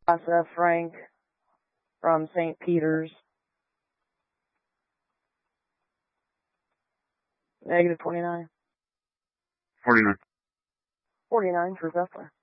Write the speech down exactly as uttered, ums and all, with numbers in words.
Asa Frank from Saint Peter's. Negative twenty-nine. forty-nine. forty-nine for Zephyr.